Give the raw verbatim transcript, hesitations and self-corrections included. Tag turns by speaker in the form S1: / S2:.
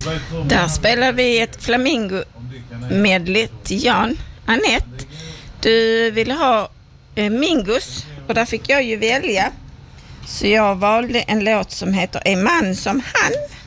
S1: Där spelar vi ett flamingo-medley till Jan. Anette, du ville ha eh, Mingus och där fick jag ju välja. Så jag valde en låt som heter En man som han.